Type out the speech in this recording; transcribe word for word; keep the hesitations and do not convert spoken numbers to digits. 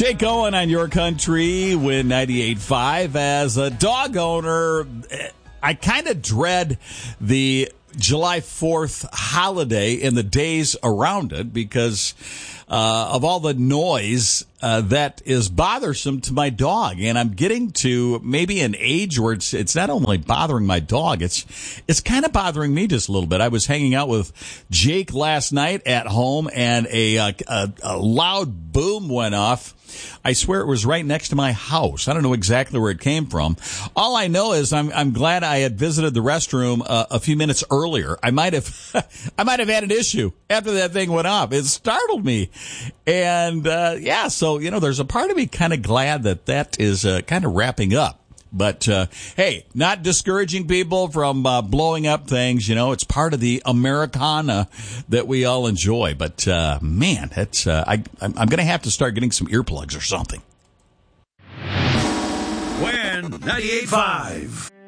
Jake Owen on Your Country, Win ninety-eight point five. As a dog owner, I kind of dread the July fourth holiday and the days around it because uh, of all the noise uh, that is bothersome to my dog. And I'm getting to maybe an age where it's it's not only bothering my dog, it's it's kind of bothering me just a little bit. I was hanging out with Jake last night at home, and a, a, a loud boom went off. I swear it was right next to my house. I don't know exactly where it came from. All I know is I'm I'm glad I had visited the restroom uh, a few minutes earlier. I might have I might have had an issue after that thing went off. It startled me, and uh, yeah. So you know, there's a part of me kind of glad that that is uh, kind of wrapping up. But, uh, hey, not discouraging people from uh, blowing up things. You know, it's part of the Americana that we all enjoy. But, uh, man, that's, uh, I, I'm, I'm going to have to start getting some earplugs or something. Win ninety-eight point five.